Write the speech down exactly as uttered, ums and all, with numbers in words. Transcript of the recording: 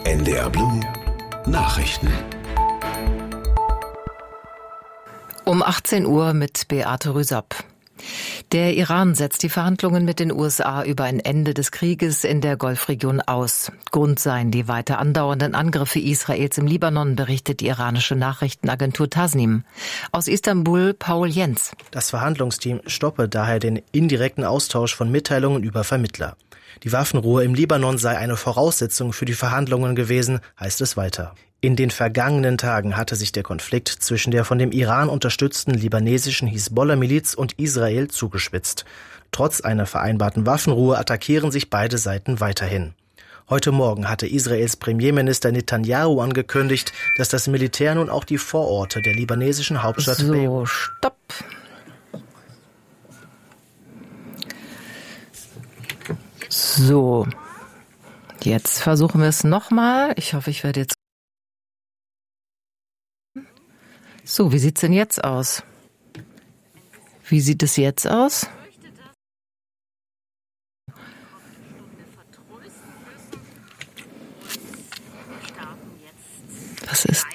N D R Blue Nachrichten. Um achtzehn Uhr mit Beate Rüsapp. Der Iran setzt die Verhandlungen mit den U S A über ein Ende des Krieges in der Golfregion aus. Grund seien die weiter andauernden Angriffe Israels im Libanon, berichtet die iranische Nachrichtenagentur Tasnim. Aus Istanbul Paul Jens. Das Verhandlungsteam stoppe daher den indirekten Austausch von Mitteilungen über Vermittler. Die Waffenruhe im Libanon sei eine Voraussetzung für die Verhandlungen gewesen, heißt es weiter. In den vergangenen Tagen hatte sich der Konflikt zwischen der von dem Iran unterstützten libanesischen Hisbollah-Miliz und Israel zugespitzt. Trotz einer vereinbarten Waffenruhe attackieren sich beide Seiten weiterhin. Heute Morgen hatte Israels Premierminister Netanyahu angekündigt, dass das Militär nun auch die Vororte der libanesischen Hauptstadt So, Beirut... stopp. So, jetzt versuchen wir es nochmal. Ich hoffe, ich werde jetzt... So, wie sieht's denn jetzt aus? Wie sieht es jetzt aus? Was ist